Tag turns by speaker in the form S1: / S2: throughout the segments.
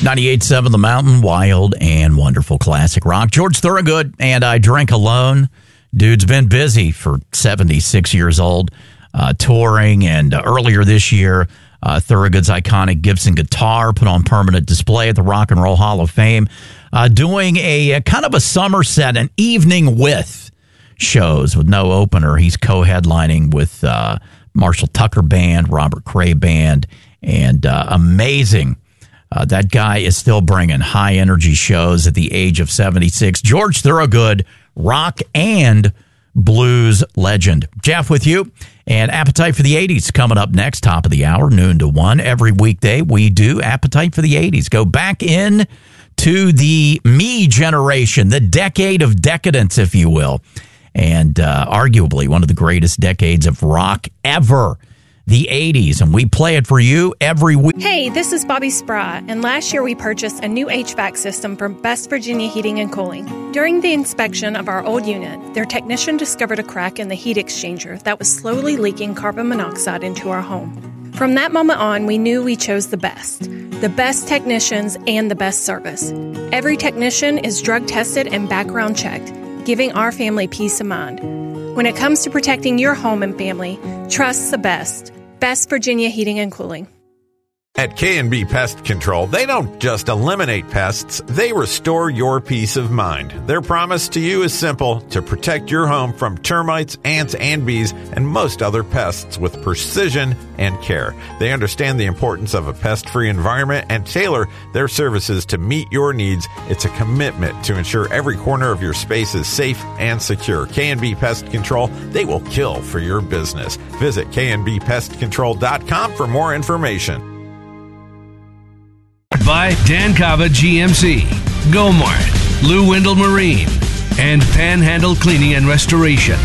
S1: 98.7 The Mountain, wild and wonderful classic rock. George Thorogood and I Drink Alone. Dude's been busy for 76 years old, touring, and earlier this year, Thorogood's iconic Gibson guitar put on permanent display at the Rock and Roll Hall of Fame, doing a kind of a summer set, an evening with shows with no opener. He's co-headlining with Marshall Tucker Band, Robert Cray Band, and amazing. That guy is still bringing high-energy shows at the age of 76. George Thorogood, rock and blues legend. Jeff with you, and Appetite for the 80s coming up next, top of the hour, noon to 1. Every weekday, we do Appetite for the 80s. Go back in to the me generation, the decade of decadence, if you will, and arguably one of the greatest decades of rock ever. The 80s, and we play it for you every week.
S2: Hey, this is Bobby Spry, and last year we purchased a new HVAC system from Best Virginia Heating and Cooling. During the inspection of our old unit, their technician discovered a crack in the heat exchanger that was slowly leaking carbon monoxide into our home. From that moment on, we knew we chose the best technicians and the best service. Every technician is drug tested and background checked, giving our family peace of mind. When it comes to protecting your home and family, trust the best. Best Virginia Heating and Cooling.
S3: At K&B Pest Control, they don't just eliminate pests, they restore your peace of mind. Their promise to you is simple: to protect your home from termites, ants, and bees, and most other pests with precision and care. They understand the importance of a pest-free environment and tailor their services to meet your needs. It's a commitment to ensure every corner of your space is safe and secure. K&B Pest Control, they will kill for your business. Visit knbpestcontrol.com for more information.
S4: By Dan Cava GMC, Gomart, Lou Wendell Marine, and Panhandle Cleaning and Restoration.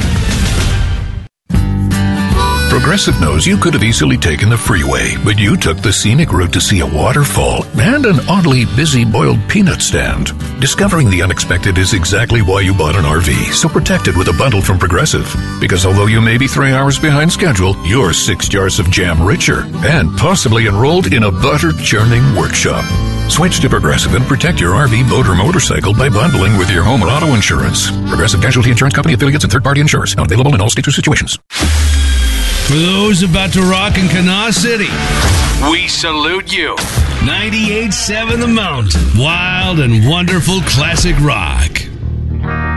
S5: Progressive knows you could have easily taken the freeway, but you took the scenic route to see a waterfall and an oddly busy boiled peanut stand. Discovering the unexpected is exactly why you bought an RV, so protect it with a bundle from Progressive. Because although you may be 3 hours behind schedule, you're 6 jars of jam richer and possibly enrolled in a butter-churning workshop. Switch to Progressive and protect your RV, boat, or motorcycle by bundling with your home or auto insurance. Progressive Casualty Insurance Company, affiliates, and third-party insurers. Not available in all states or situations.
S4: For those about to rock in Kanawha City, we salute you. 98.7 The Mountain, wild and wonderful classic rock.